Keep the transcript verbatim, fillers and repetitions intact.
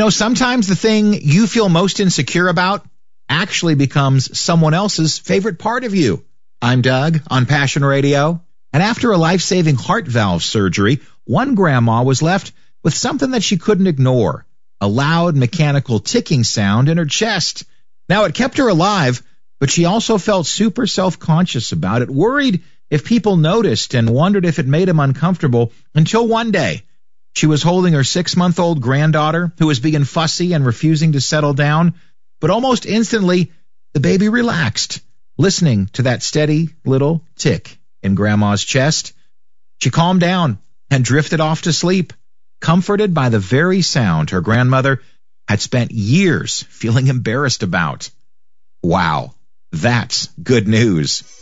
You know, sometimes the thing you feel most insecure about actually becomes someone else's favorite part of you. I'm Doug on Passion Radio. And after a life-saving heart valve surgery, one grandma was left with something that she couldn't ignore, a loud mechanical ticking sound in her chest. Now, it kept her alive, but she also felt super self-conscious about it, worried if people noticed and wondered if it made them uncomfortable, until one day she was holding her six-month-old granddaughter who was being fussy and refusing to settle down, but almost instantly the baby relaxed, listening to that steady little tick in Grandma's chest. She calmed down and drifted off to sleep, comforted by the very sound her grandmother had spent years feeling embarrassed about. Wow, that's good news.